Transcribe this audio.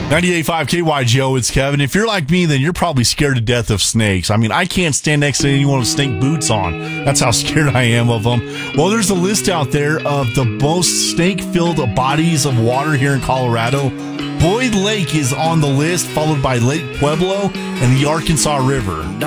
98.5 KYGO, it's Kevin. If you're like me, then you're probably scared to death of snakes. I mean, I can't stand next to anyone with snake boots on. That's how scared I am of them. Well, there's a list out there of the most snake-filled bodies of water here in Colorado. Boyd Lake is on the list, followed by Lake Pueblo and the Arkansas River.